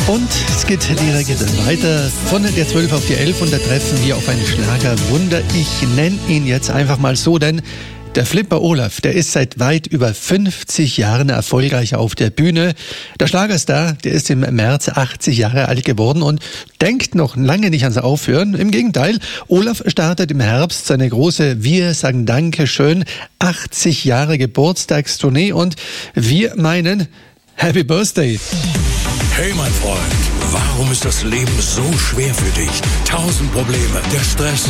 Und es geht direkt weiter von der 12 auf die 11 und da treffen wir auf ein Schlagerwunder. Ich nenne ihn jetzt einfach mal so, denn der Flipper Olaf, der ist seit weit über 50 Jahren erfolgreich auf der Bühne. Der Schlagerstar, der ist im März 80 Jahre alt geworden und denkt noch lange nicht ans Aufhören. Im Gegenteil, Olaf startet im Herbst seine große Wir sagen Dankeschön 80 Jahre Geburtstagstournee und wir meinen Happy Birthday. Hey mein Freund, warum ist das Leben so schwer für dich? 1000 Probleme, der Stress,